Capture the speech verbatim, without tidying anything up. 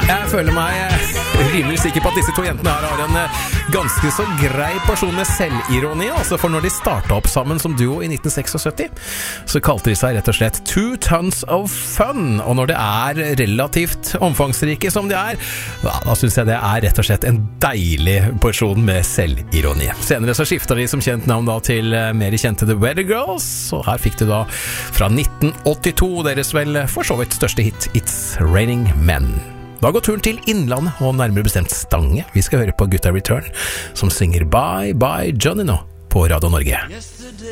Jeg føler meg rimelig sikker på at disse to jentene her har en ganske så grei porsjon med selvironi, altså, for når de startet opp sammen som duo i nitten syttiseks, så kalte de seg rett og slett Two Tons of Fun, og når det er relativt omfangsrike som de er, da, da synes jeg det er rett og slett en deilig porsjon med selvironi. Senere så skiftet de som kjent navn da til mer kjente The Weather Girls, og her fikk de da fra nitten åttito deres vel for så vidt største hit, It's Raining Men. Da går turen til Innlandet, og nærmere bestemt Stange. Vi skal høre på Gutta Return, som synger Bye Bye Johnny nå, på Radio Norge.